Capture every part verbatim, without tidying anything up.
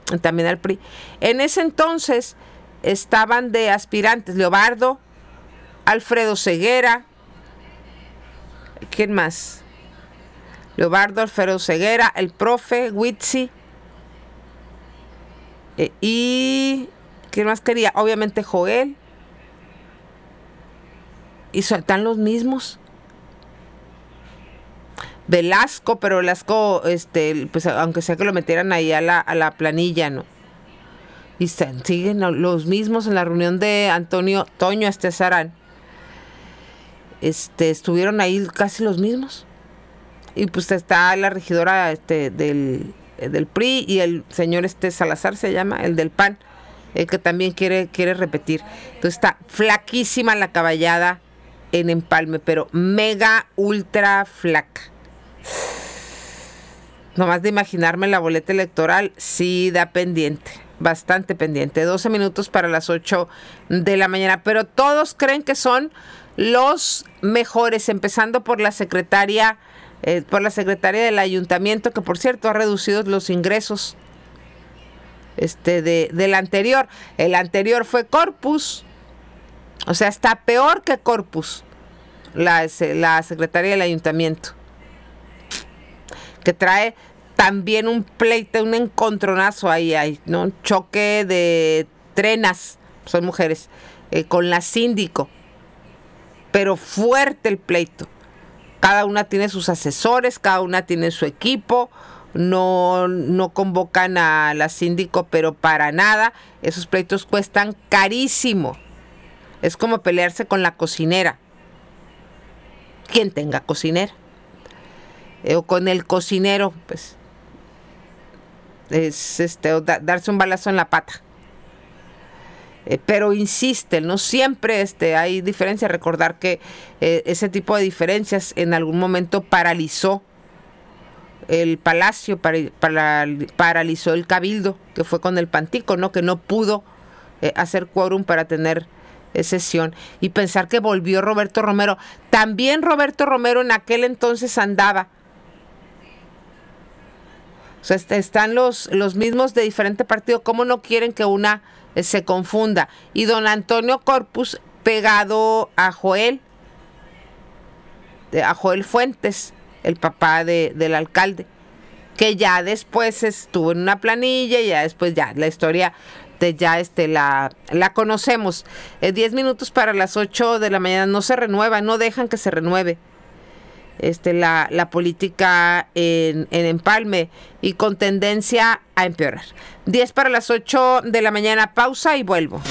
también al P R I. En ese entonces estaban de aspirantes Leobardo, Alfredo Ceguera, ¿quién más? Leobardo, Alfredo Ceguera, el profe, Witsi, eh, y ¿quién más quería? Obviamente Joel. Y son, están los mismos. Velasco, pero Velasco, este, pues aunque sea que lo metieran ahí a la, a la planilla, ¿no? Y están, siguen los mismos en la reunión de Antonio Toño Estezarán. Este, estuvieron ahí casi los mismos. Y pues está la regidora este, del, del P R I y el señor este Salazar se llama, el del P A N, el que también quiere, quiere repetir. Entonces está flaquísima la caballada en Empalme, pero mega ultra flaca. Nomás de imaginarme la boleta electoral, sí da pendiente, bastante pendiente. doce minutos para las ocho de la mañana, pero todos creen que son los mejores, empezando por la secretaria, eh, por la secretaria del ayuntamiento, que por cierto ha reducido los ingresos este, de, del anterior. El anterior fue Corpus. O sea, está peor que Corpus, la, la secretaria del ayuntamiento, que trae también un pleito, un encontronazo ahí, ahí, ¿no? Un choque de trenas, son mujeres, eh, con la síndico, pero fuerte el pleito. Cada una tiene sus asesores, cada una tiene su equipo, no, no convocan a la síndico, pero para nada. Esos pleitos cuestan carísimo. Es como pelearse con la cocinera. Quien tenga cocinera. Eh, o con el cocinero, pues. Es este, o da, darse un balazo en la pata. Eh, pero insisten, ¿no? Siempre este, hay diferencias. Recordar que eh, ese tipo de diferencias en algún momento paralizó el Palacio, para, para, paralizó el Cabildo, que fue con el Pantico, ¿no? Que no pudo eh, hacer quórum para tener sesión, y pensar que volvió Roberto Romero. También Roberto Romero en aquel entonces andaba. O sea, están los, los mismos de diferente partido. ¿Cómo no quieren que una eh, se confunda? Y don Antonio Corpus pegado a Joel, a Joel Fuentes, el papá de, del alcalde, que ya después estuvo en una planilla y ya después ya la historia de ya este la, la conocemos. Eh, diez minutos para las ocho de la mañana. No se renueva, no dejan que se renueve este, la, la política en, en Empalme, y con tendencia a empeorar. diez para las ocho de la mañana. Pausa y vuelvo.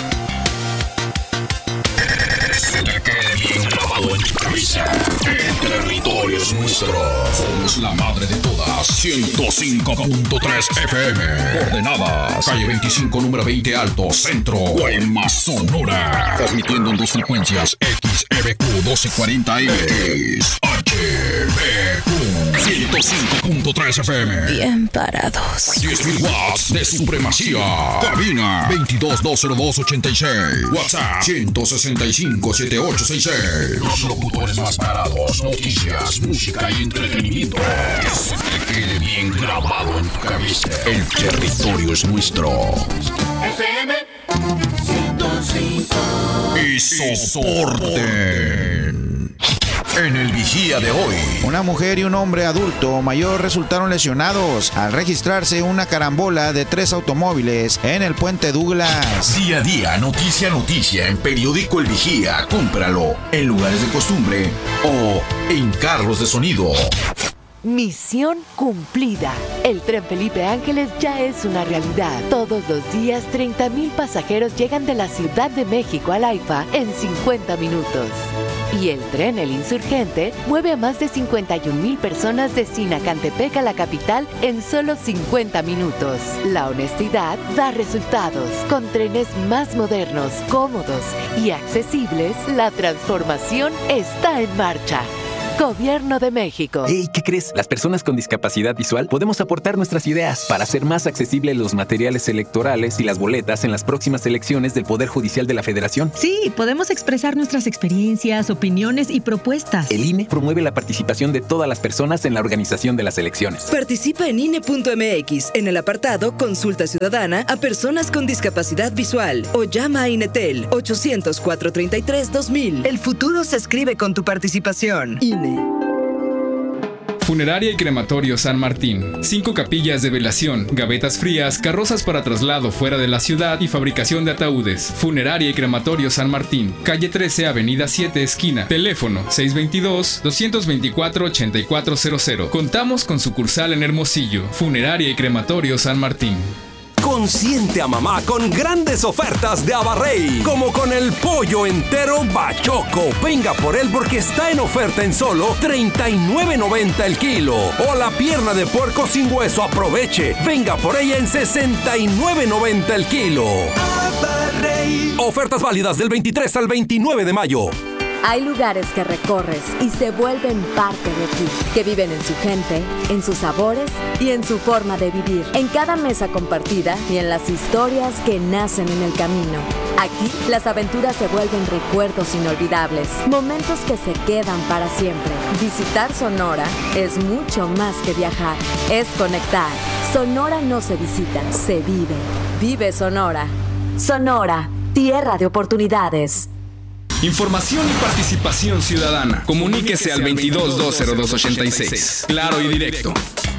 Se te quede bien grabado en tu cabeza. El territorio es nuestro. Somos la madre de todas. ciento cinco punto tres F M. Coordenadas: calle veinticinco, número veinte Alto, Centro, Guaymas, Sonora. Transmitiendo en dos frecuencias: X E B Q doce cuarenta M, X H B Q ciento cinco punto tres F M. Bien parados. diez mil watts de supremacía. Cabina veintidós, dos cero dos, ochenta y seis. WhatsApp ciento sesenta y cinco, setenta y ocho sesenta y seis. Los locutores más parados. Noticias, música y entretenimiento. Que se te quede bien grabado en tu cabeza. El territorio es nuestro. F M ciento cinco. Y soporten. En el Vigía de hoy, una mujer y un hombre adulto mayor resultaron lesionados al registrarse una carambola de tres automóviles en el puente Douglas. Día a día, noticia a noticia, en Periódico El Vigía. Cómpralo en lugares de costumbre o en carros de sonido. Misión cumplida. El tren Felipe Ángeles ya es una realidad. Todos los días, treinta mil pasajeros llegan de la Ciudad de México al AIFA en cincuenta minutos. Y el tren El Insurgente mueve a más de cincuenta y un mil personas de Sinacantepec a la capital en solo cincuenta minutos. La honestidad da resultados. Con trenes más modernos, cómodos y accesibles, la transformación está en marcha. Gobierno de México. Hey, ¿qué crees? Las personas con discapacidad visual podemos aportar nuestras ideas para hacer más accesibles los materiales electorales y las boletas en las próximas elecciones del Poder Judicial de la Federación. Sí, podemos expresar nuestras experiencias, opiniones y propuestas. El I N E promueve la participación de todas las personas en la organización de las elecciones. Participa en I N E punto M X en el apartado Consulta Ciudadana a personas con discapacidad visual o llama a INETEL ochocientos, cuatrocientos treinta y tres, dos mil. El futuro se escribe con tu participación. I N E. Funeraria y Crematorio San Martín. Cinco capillas de velación, gavetas frías, carrozas para traslado fuera de la ciudad y fabricación de ataúdes. Funeraria y Crematorio San Martín. Calle trece, Avenida siete, esquina. Teléfono seis dos dos, dos dos cuatro, ocho cuatro cero cero. Contamos con sucursal en Hermosillo. Funeraria y Crematorio San Martín. Consiente a mamá con grandes ofertas de Abarrey, como con el pollo entero Bachoco. Venga por él porque está en oferta en solo treinta y nueve noventa el kilo. O la pierna de puerco sin hueso, aproveche. Venga por ella en sesenta y nueve noventa el kilo. Abarrey. Ofertas válidas del veintitrés al veintinueve de mayo. Hay lugares que recorres y se vuelven parte de ti, que viven en su gente, en sus sabores y en su forma de vivir, en cada mesa compartida y en las historias que nacen en el camino. Aquí, las aventuras se vuelven recuerdos inolvidables, momentos que se quedan para siempre. Visitar Sonora es mucho más que viajar, es conectar. Sonora no se visita, se vive. Vive Sonora. Sonora, tierra de oportunidades. Información y participación ciudadana. Comuníquese al veintidós, dos cero dos, ochenta y seis. Claro y directo.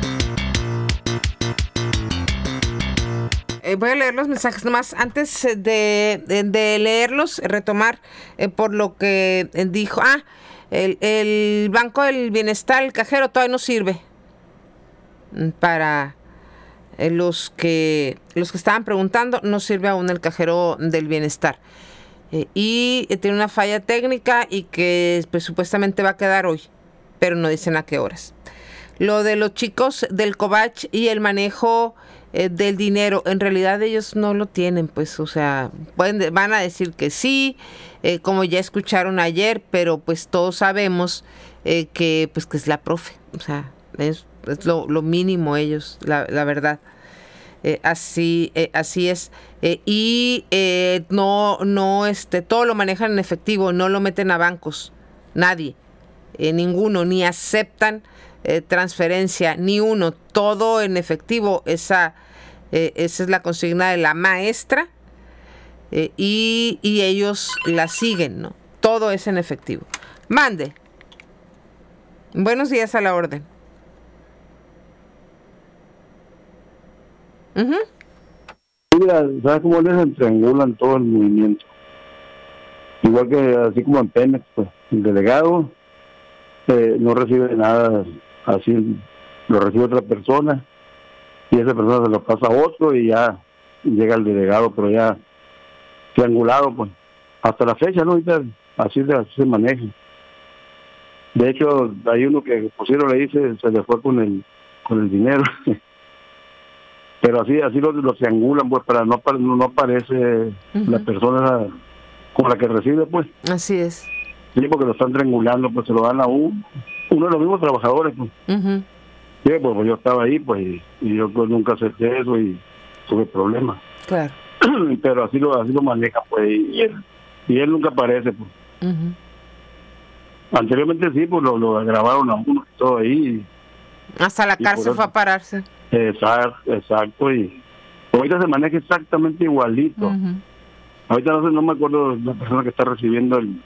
Eh, voy a leer los mensajes nomás. Antes de, de, de leerlos, retomar eh, por lo que dijo. Ah, el, el Banco del Bienestar, el cajero, todavía no sirve para eh, los que, los que estaban preguntando. No sirve aún el cajero del Bienestar. Eh, y eh, tiene una falla técnica y que pues, supuestamente va a quedar hoy, pero no dicen a qué horas. Lo de los chicos del Covach y el manejo eh, del dinero, en realidad ellos no lo tienen, pues, o sea, pueden, van a decir que sí, eh, como ya escucharon ayer, pero pues todos sabemos eh, que pues que es la profe, o sea, es, es lo, lo mínimo ellos, la, la verdad. Eh, así eh, así es eh, y eh, no no este todo lo manejan en efectivo, no lo meten a bancos, nadie, eh, ninguno, ni aceptan eh, transferencia, ni uno, todo en efectivo. Esa eh, esa es la consigna de la maestra eh, y, y ellos la siguen, ¿no? Todo es en efectivo. Mande. Buenos días, a la orden. Uh-huh. Mira, ¿sabes cómo les triangulan todo el movimiento? Igual que así como en Pemex, pues, el delegado eh, no recibe nada, así lo recibe otra persona y esa persona se lo pasa a otro y ya llega el delegado, pero ya triangulado, pues, hasta la fecha, ¿no? Ahorita así, así se maneja. De hecho, hay uno que pusieron, le dice, se le fue con el con el dinero. Pero así así lo, lo triangulan, pues, para no no, no aparece uh-huh. la persona con la que recibe, pues. Así es. Sí, porque lo están triangulando, pues se lo dan a un, uno de los mismos trabajadores, pues. Uh-huh. Sí, pues, pues yo estaba ahí, pues, y, y yo pues, nunca acepté eso y tuve problemas. Claro. Pero así lo así lo maneja, pues, y él, y él nunca aparece, pues. Uh-huh. Anteriormente sí, pues lo, lo grabaron a uno y todo ahí. Hasta la cárcel fue a pararse. Exacto, exacto, y ahorita se maneja exactamente igualito. Uh-huh. Ahorita no sé, no me acuerdo de la persona que está recibiendo el,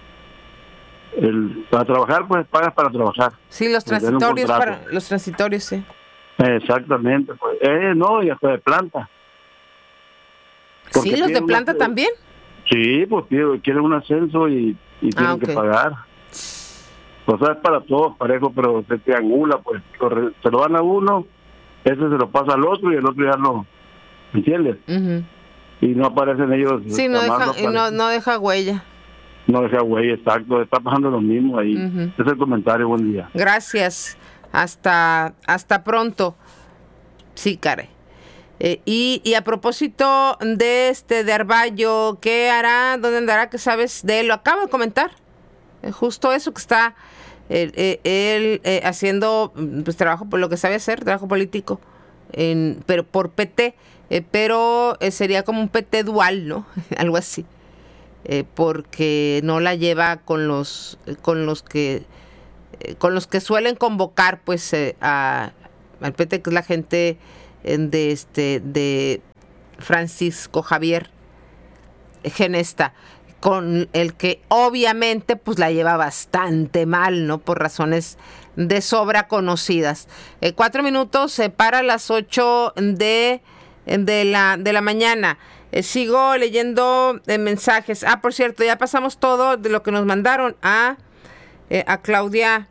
el para trabajar, pues pagas para trabajar. Sí, los transitorios, para los transitorios, sí. Exactamente, pues, eh, no, y hasta de planta. Porque sí, los de planta una, también. Sí, pues quieren un ascenso y, y tienen ah, okay. que pagar. O sea, es para todos parejo, pero se triangula, pues, se lo dan a uno, ese se lo pasa al otro y el otro ya no, ¿entiendes? Uh-huh. Y no aparecen ellos. Sí, no deja, no, no, no deja huella. No deja huella, exacto, está pasando lo mismo ahí. Uh-huh. Ese es el comentario, buen día. Gracias, hasta hasta pronto. Sí, caray. Eh, y, y a propósito de este, de Arballo, ¿qué hará? ¿Dónde andará? ¿Qué sabes de él? Lo acabo de comentar. Eh, justo eso que está Él, él, él eh, haciendo pues trabajo por lo que sabe hacer, trabajo político, en, pero por P T, eh, pero eh, sería como un P T dual, ¿no? Algo así. Eh, porque no la lleva con los con los que eh, con los que suelen convocar pues eh, a, al P T, que es la gente eh, de este de Francisco Javier Genesta, con el que obviamente pues la lleva bastante mal, ¿no? Por razones de sobra conocidas. Eh, cuatro minutos eh, para las ocho de, de, la, de la mañana. Eh, sigo leyendo eh, mensajes. Ah, por cierto, ya pasamos todo de lo que nos mandaron a, eh, a Claudia.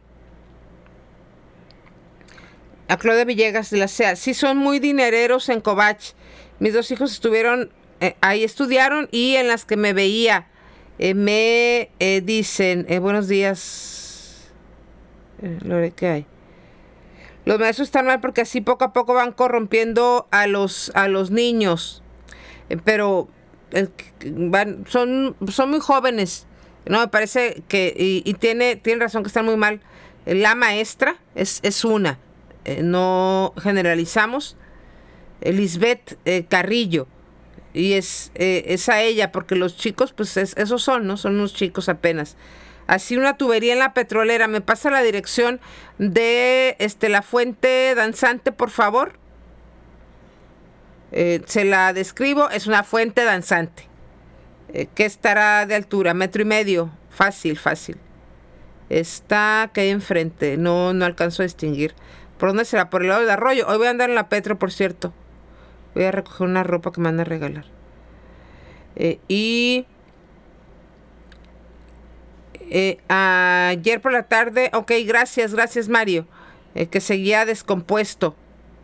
A Claudia Villegas de la C E A. Sí, son muy dinereros en Covach. Mis dos hijos estuvieron, eh, ahí estudiaron, y en las que me veía, eh, me eh, dicen, eh, buenos días, eh, Lore, ¿qué hay? Los maestros están mal porque así poco a poco van corrompiendo a los, a los niños. Pero eh, van, son, son muy jóvenes, no me parece que, y, y tiene, tiene razón que están muy mal. La maestra es, es una, eh, no generalizamos, Lisbeth eh, Carrillo, y es, eh, es a ella, porque los chicos, pues es, esos son, ¿no? Son unos chicos apenas. Así una tubería en la petrolera, me pasa la dirección de este la fuente danzante, por favor. Eh, se la describo, es una fuente danzante. Eh, ¿Qué estará de altura? Metro y medio. Fácil, fácil. Está que hay enfrente. No, no alcanzo a distinguir. ¿Por dónde será? Por el lado del arroyo. Hoy voy a andar en la Petro, por cierto. Voy a recoger una ropa que me van a regalar. Eh, y... Eh, ayer por la tarde... Ok, gracias, gracias Mario. Eh, que seguía descompuesto.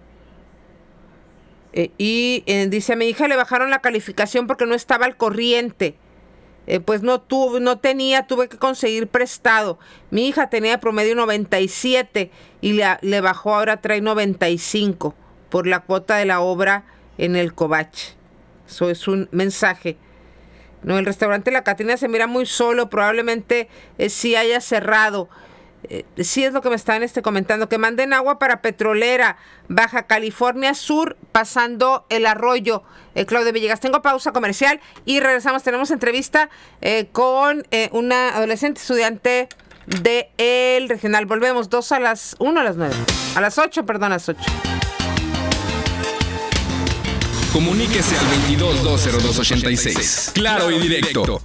Eh, y eh, dice, a mi hija le bajaron la calificación porque no estaba al corriente. Eh, pues no tuve, no tenía, tuve que conseguir prestado. Mi hija tenía promedio noventa y siete y le, le bajó, ahora trae noventa y cinco por la cuota de la obra en el Covach. Eso es un mensaje. No, el restaurante La Catrina se mira muy solo, probablemente eh, sí haya cerrado. Eh, sí es lo que me están este, comentando, que manden agua para Petrolera, Baja California Sur, pasando el arroyo. eh, Claudia Villegas, tengo pausa comercial y regresamos. Tenemos entrevista eh, con eh, una adolescente estudiante de el regional. Volvemos, dos a las uno a las nueve, a las ocho, perdón, a las ocho. Comuníquese al veintidós dos cero dos ochenta y seis. Claro y directo.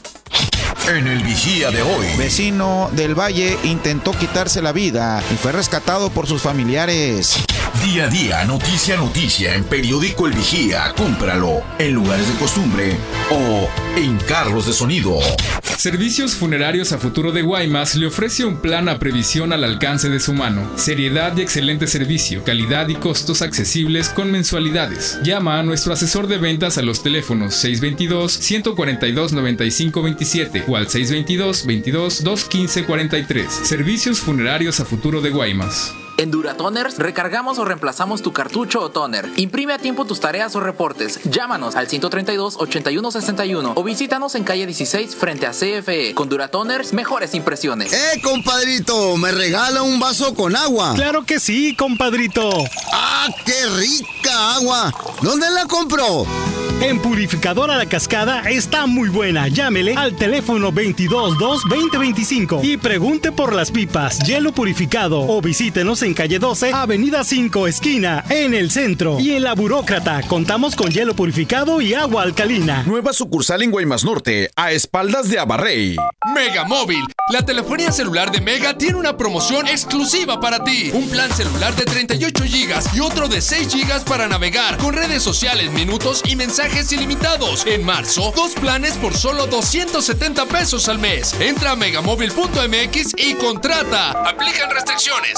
En el Vigía de hoy, vecino del Valle intentó quitarse la vida y fue rescatado por sus familiares. Día a día, noticia a noticia en Periódico El Vigía. Cómpralo en lugares de costumbre o en carros de sonido. Servicios Funerarios a Futuro de Guaymas le ofrece un plan a previsión al alcance de su mano. Seriedad y excelente servicio, calidad y costos accesibles con mensualidades. Llama a nuestro asesor de ventas a los teléfonos seis dos dos, uno cuatro dos, nueve cinco dos siete o al seis dos dos, veintidós, dos quince cuarenta y tres. Servicios Funerarios a Futuro de Guaymas. En Duratoners recargamos o reemplazamos tu cartucho o toner. Imprime a tiempo tus tareas o reportes. Llámanos al ciento treinta y dos, ochenta y uno sesenta y uno o visítanos en calle dieciséis frente a C F E. Con Duratoners, mejores impresiones. ¡Eh, compadrito! ¿Me regala un vaso con agua? ¡Claro que sí, compadrito! ¡Ah, qué rica agua! ¿Dónde la compró? En Purificadora La Cascada está muy buena. Llámele al teléfono veintidós dos, veinte veinticinco y pregunte por las pipas, hielo purificado, o visítenos en calle doce, avenida cinco, esquina, en el centro. Y en La Burócrata contamos con hielo purificado y agua alcalina. Nueva sucursal en Guaymas Norte, a espaldas de Abarrey. Mega Móvil, la telefonía celular de Mega tiene una promoción exclusiva para ti. Un plan celular de treinta y ocho gigas y otro de seis gigas para navegar, con redes sociales, minutos y mensajes ilimitados. En marzo, dos planes por solo doscientos setenta pesos al mes. Entra a megamóvil punto m x y contrata. Aplican restricciones.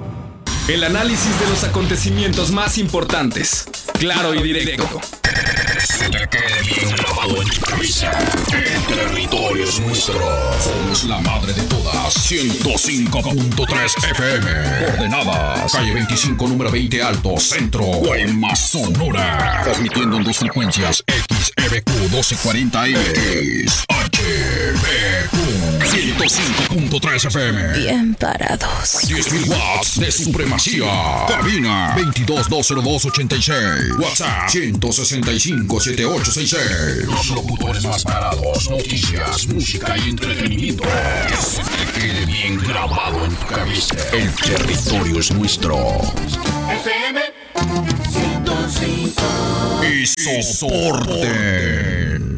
El análisis de los acontecimientos más importantes. Claro y directo. Se te quede bien grabado en tu cabeza. El territorio es nuestro. Somos la madre de todas. ciento cinco punto tres F M. Coordenadas. Calle veinticinco, número veinte Alto, Centro. Guaymas, Sonora. Transmitiendo en dos frecuencias. X E B Q doce cuarenta M. H B Q ciento cinco punto tres F M. Bien parados. diez mil watts de supremacía. Cabina veintidós dos cero dos ochenta y seis. WhatsApp ciento sesenta y cinco setenta y ocho sesenta y seis. Los locutores más parados. Noticias, música y entretenimiento. Que se te quede bien grabado en tu cabeza. El territorio es nuestro. F M ciento cinco. Y soporte.